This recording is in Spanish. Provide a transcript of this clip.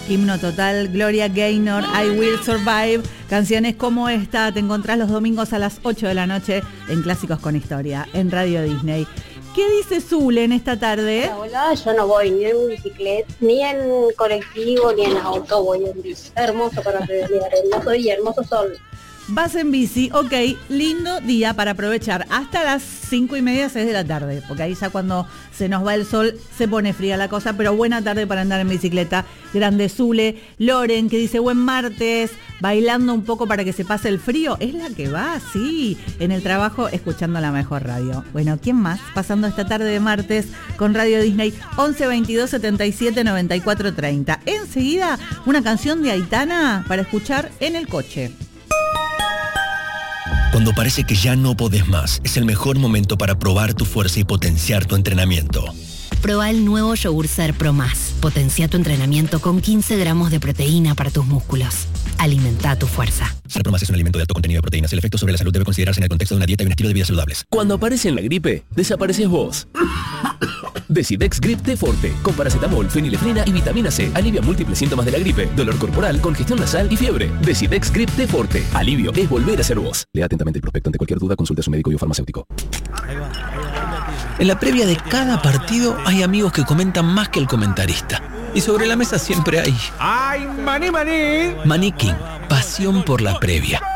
himno total, Gloria Gaynor, I Will Survive. Canciones como esta te encontrás los domingos a las 8 de la noche en Clásicos con Historia, en Radio Disney. ¿Qué dice Zule en esta tarde? Hola, yo no voy ni en bicicleta, ni en colectivo, ni en auto, voy en bici. Hermoso para pedalear, hermoso día, hermoso sol. Vas en bici, ok, lindo día para aprovechar hasta las 5:30, 6 de la tarde, porque ahí ya cuando se nos va el sol se pone fría la cosa, pero buena tarde para andar en bicicleta. Grande Zule. Loren, que dice buen martes, bailando un poco para que se pase el frío, es la que va, sí, en el trabajo escuchando la mejor radio. Bueno, ¿quién más? Pasando esta tarde de martes con Radio Disney, 11 22 77 94 30. Enseguida, una canción de Aitana para escuchar en el coche. Cuando parece que ya no podés más, es el mejor momento para probar tu fuerza y potenciar tu entrenamiento. Proba el nuevo Yogur Ser Pro Más. Potencia tu entrenamiento con 15 gramos de proteína para tus músculos. Alimenta tu fuerza. Ser Pro Más es un alimento de alto contenido de proteínas. El efecto sobre la salud debe considerarse en el contexto de una dieta y un estilo de vida saludables. Cuando aparece en la gripe, desapareces vos. Decidex Grip T Forte, con paracetamol, fenilefrina y vitamina C. Alivia múltiples síntomas de la gripe, dolor corporal, congestión nasal y fiebre. Decidex Grip T Forte. Alivio es volver a ser vos. Lea atentamente el prospecto. Ante cualquier duda, consulte a su médico y o farmacéutico. En la previa de cada partido hay amigos que comentan más que el comentarista. Y sobre la mesa siempre hay... ¡Ay, maní, maní! Maní King, pasión por la previa.